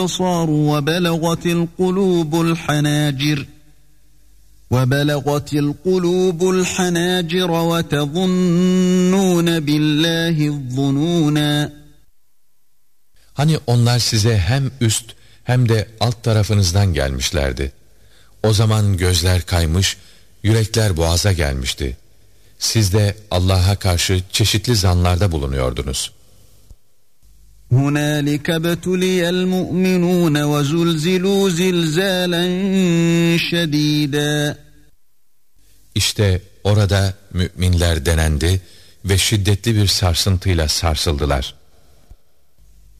الأبصار وبلغت القلوب الحناجر وتظنون بالله الظنونا. Hani onlar size hem üst hem de alt tarafınızdan gelmişlerdi. O zaman gözler kaymış, yürekler boğaza gelmişti. Siz de Allah'a karşı çeşitli zanlarda bulunuyordunuz. هُنَالِكَ ابْتُلِيَ الْمُؤْمِنُونَ وَزُلْزِلُوا زِلْزَالًا شَدِيدًا. İşte orada müminler denendi ve şiddetli bir sarsıntıyla sarsıldılar.